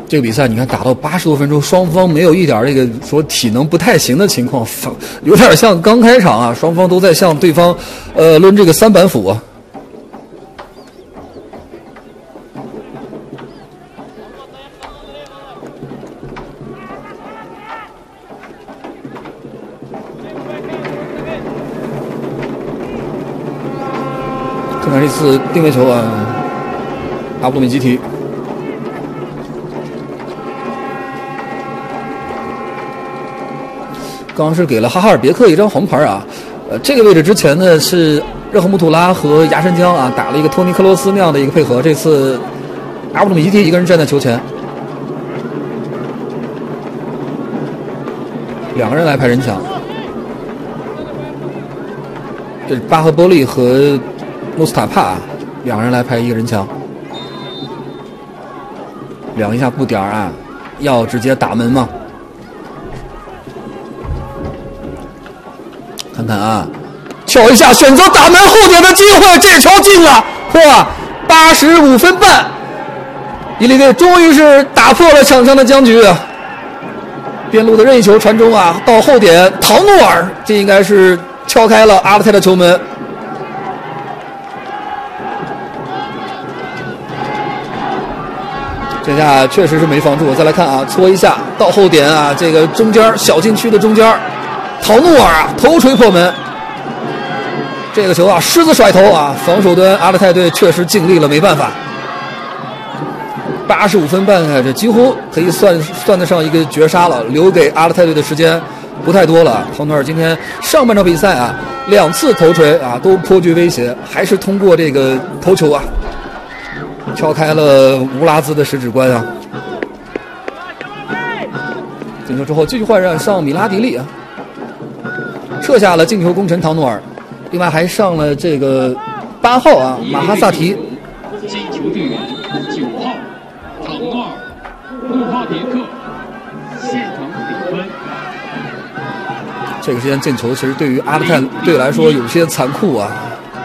这个比赛你看打到80多分钟，双方没有一点这个说体能不太行的情况，有点像刚开场啊，双方都在向对方抡这个3板斧啊。看看这次定位球啊，阿布杜米基提。刚刚是给了哈尔别克一张红牌啊，这个位置之前呢是热赫穆图拉和牙山江啊打了一个托尼克罗斯那样的一个配合，这次阿布杜米基提一个人站在球前，两个人来拍人墙，这是巴赫波利和穆斯塔帕两个人来拍一个人墙，量一下步点啊，要直接打门吗？看看啊，敲一下，选择打门后点的机会，这球进了，哇！85分半，伊利队终于是打破了场上的僵局啊！边路的任意球传中啊，到后点，陶诺尔，这应该是敲开了阿勒泰的球门。这下确实是没防住，再来看啊，搓一下到后点啊，这个中间小禁区的中间，陶诺尔啊头锤破门。这个球啊狮子甩头啊，防守端阿勒泰队确实尽力了，没办法。85分半啊，这几乎可以算得上一个绝杀了，留给阿勒泰队的时间不太多了。陶诺尔今天上半场比赛啊2次头锤啊都颇具威胁，还是通过这个头球啊敲开了乌拉兹的十指关啊！进球之后继续换人上米拉迪利啊，撤下了进球功臣唐诺尔，另外还上了这个8号啊马哈萨提。 进球队员9号唐诺尔，5号迭克，现场比分。 这个时间进球其实对于阿勒泰队来说有些残酷啊。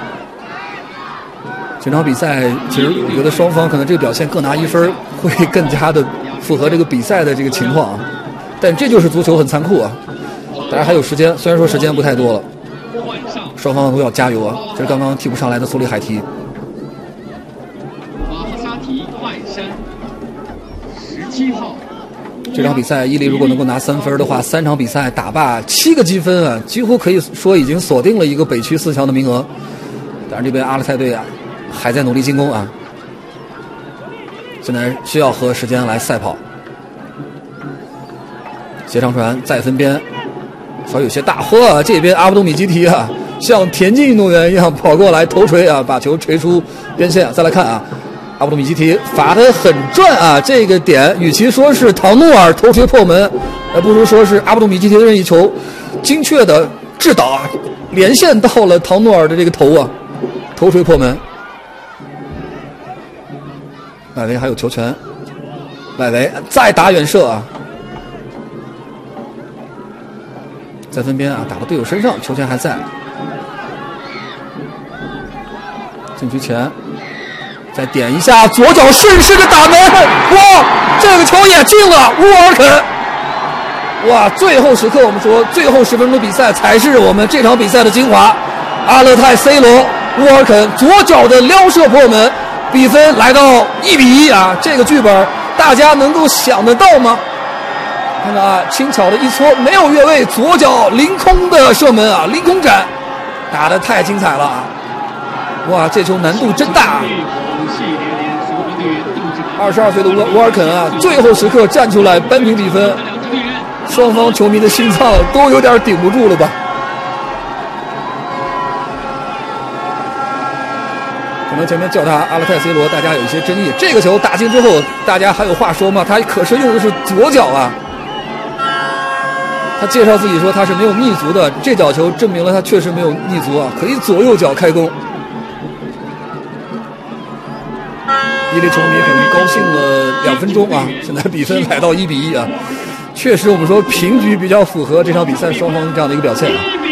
这场比赛其实我觉得双方可能这个表现各拿1分会更加的符合这个比赛的这个情况啊，但这就是足球很残酷啊。当然还有时间，虽然说时间不太多了，双方都要加油啊。这是刚刚替补上来的索里海提， 马哈萨提外山17号。 这场比赛伊犁如果能够拿3分的话，3场比赛打罢7个积分啊，几乎可以说已经锁定了一个北区4强的名额。当然这边阿勒泰队啊还在努力进攻啊，现在需要和时间来赛跑。斜长传再分边，稍有些大，嚯！这边阿布杜米基提啊，像田径运动员一样跑过来头锤啊，把球锤出边线。再来看啊，阿布杜米基提罚得很转啊，这个点与其说是唐诺尔头锤破门，不如说是阿布杜米基提的任意球精确的制导啊，连线到了唐诺尔的这个头啊，头锤破门。外围还有球权，外围再打远射啊，在分边啊打到队友身上，球权还在。禁区前再点一下，左脚顺势的打门，哇，这个球也进了，乌尔肯。哇，最后时刻我们说最后10分钟的比赛才是我们这场比赛的精华。阿勒泰 C 罗乌尔肯左脚的撩射破门，比分来到1-1啊！这个剧本大家能够想得到吗？看看啊，轻巧的一搓，没有越位，左脚凌空的射门啊，凌空斩，打得太精彩了啊！哇，这球难度真大！22岁的乌尔肯啊，最后时刻站出来扳平比分，双方球迷的心脏都有点顶不住了吧？可能前面叫他阿勒泰 C 罗，大家有一些争议。这个球打进之后，大家还有话说吗？他可是用的是左脚啊。他介绍自己说他是没有逆足的，这脚球证明了他确实没有逆足啊，可以左右脚开弓。伊犁球迷可能高兴了2分钟啊，现在比分来到1-1啊，确实我们说平局比较符合这场比赛双方这样的一个表现啊。